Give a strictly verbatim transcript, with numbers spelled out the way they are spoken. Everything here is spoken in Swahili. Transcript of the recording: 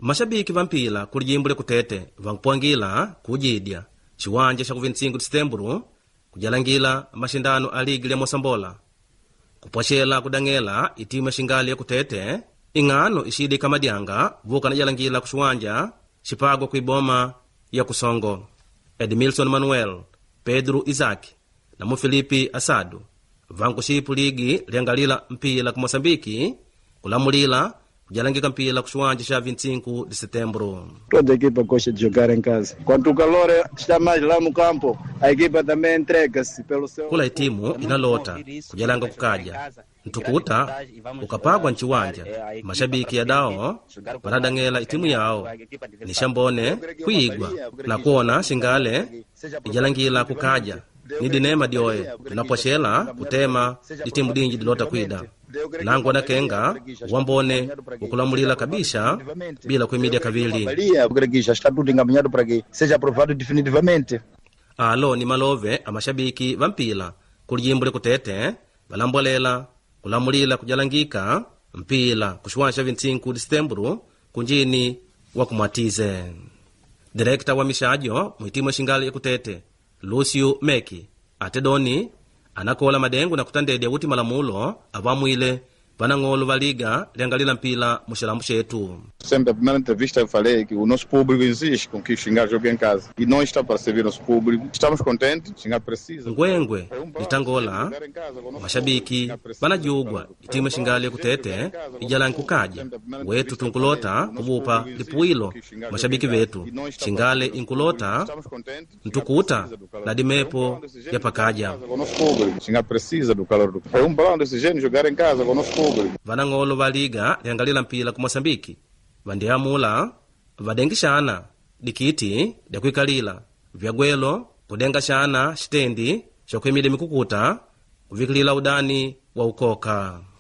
mashabiki vampila kuli jimbo likutete vankupwangila kujidya chiwanja cha ku vinte e cinco de setembro kujalangila mashindano a ligi lya Mosambola kupwachela kudang'ela itimu ya xingali yakutete ing'ano ixidika madyanga vuka na jalangila kuxiwanja xipagwa kuiboma ya kusongo. Edmilson Manuel, Pedro Isaac na Mufilipi Asadu vankuxipu ligi liangalila mpila ku Mosambiki kulamulila kujalangika mpila kuxiwanja xa vinte e cinco de setembro. Toda a equipa gosta de jogar em casa. Quando o calor está mais lá no campo, a equipa também entrega-se pelo seu... Kula itimu inalota kujalanga kukaja ntukuta ukapagwa nchiwanja mashabiki ya dao paradang'ela itimu yao nishambone kuigwa na kuona xingale ijalangila kukaja ni dinema dioye tunapwashela kutema itimu dinji dilota kwida nangu na kenga wambone ukulamulila kabisha bila kuimidia kavili. Alo ni malove amashabiki vampila kuli jimbo likutete valambolela kulamulila kujalangika mpila kuxiwanja vinte e cinco de setembro kunjini wa kumwatize. Direkta wa mishajo muitimu ya xingali yakutete Lucio Meki atedoni anakola madengu na kutandedya uti malamulo avamwile vanang'olo va liga liangalila mpila muxilambu xetu. Sempre, a primeira entrevista eu falei que o nosso público exige com que o Xingal jogue em casa. E não está para servir nosso público. Estamos contentes, o Xingal precisa. Ngwengwe, litangola, mashabiki, vanajugwa, itimu ya xingali yakutete, ijalangi kukaja. Wetu tunkulota, kubupa, lipuilo, mashabiki vetu. Xingale inkulota, ntukuta, na dimepo ya pakaja. Xingal precisa do calor do... É um balão desse gênio jogar em casa com o nosso público. Vanang'olo va liga liangalila mpila ku Mosambiki vandiamula vadengishana dikiti dyakuikalila vyagwelo kudengashana xitendi xa kuimida mikukuta kuvikilila udani wa ukoka.